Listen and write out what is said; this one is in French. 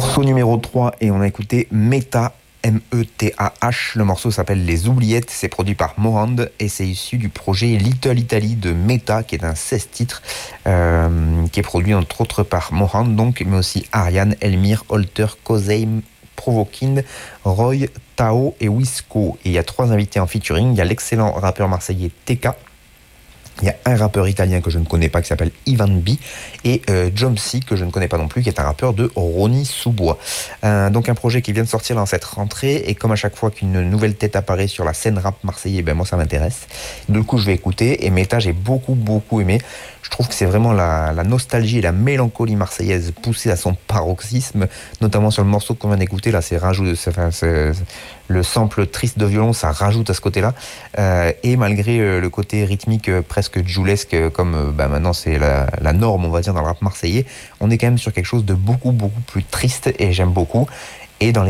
Morceau numéro 3 et on a écouté Meta, M-E-T-A-H. Le morceau s'appelle Les Oubliettes, c'est produit par Morand et c'est issu du projet Little Italy de Meta qui est un 16 titres qui est produit entre autres par Morand donc, mais aussi Ariane, Elmire, Holter, Kozeim, Provokin, Roy, Tao et Wisco. Et il y a 3 invités en featuring, il y a l'excellent rappeur marseillais TK. Il y a un rappeur italien que je ne connais pas qui s'appelle Ivan B et Jomsi que je ne connais pas non plus qui est un rappeur de Rony Sous-Bois. Donc un projet qui vient de sortir dans cette rentrée et comme à chaque fois qu'une nouvelle tête apparaît sur la scène rap marseillais, ben moi ça m'intéresse. Du coup je vais écouter et Meta j'ai beaucoup aimé. Je trouve que c'est vraiment la nostalgie et la mélancolie marseillaise poussée à son paroxysme, notamment sur le morceau qu'on vient d'écouter là, c'est le sample triste de violon, ça rajoute à ce côté-là. Et malgré le côté rythmique presque joulesque, comme maintenant c'est la norme, on va dire, dans le rap marseillais, on est quand même sur quelque chose de beaucoup plus triste et j'aime beaucoup. Et dans